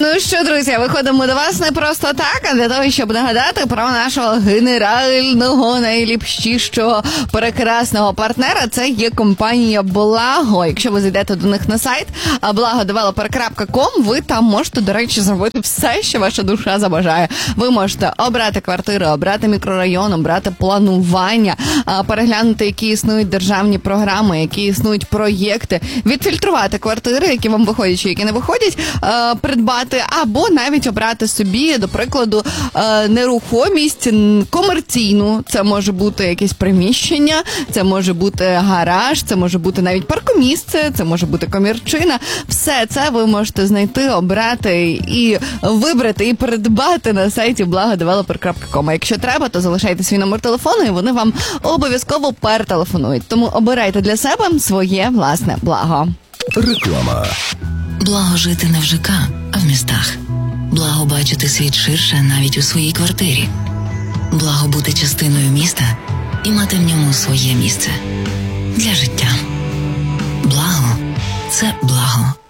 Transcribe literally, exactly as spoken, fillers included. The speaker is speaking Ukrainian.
Ну що, друзі, виходимо до вас не просто так, а для того, щоб нагадати про нашого генерального, найліпшішого, прекрасного партнера. Це є компанія Благо. Якщо ви зайдете до них на сайт благо девелопер крапка ком, ви там можете, до речі, зробити все, що ваша душа забажає. Ви можете обрати квартиру, обрати мікрорайон, обрати планування, переглянути, які існують державні програми, які існують проєкти, відфільтрувати квартири, які вам виходять чи які не виходять, придбати, або навіть обрати собі, до прикладу, нерухомість комерційну. Це може бути якесь приміщення, це може бути гараж, це може бути навіть паркомісце, це може бути комірчина. Все це ви можете знайти, обрати і вибрати, і придбати на сайті благо девелопер крапка ком. А якщо треба, то залишайте свій номер телефону, і вони вам обов'язково перетелефонують. Тому обирайте для себе своє власне благо. Реклама. Благо жити не в ЖК, а в містах. Благо бачити світ ширше навіть у своїй квартирі. Благо бути частиною міста і мати в ньому своє місце. Для життя. Благо – це благо.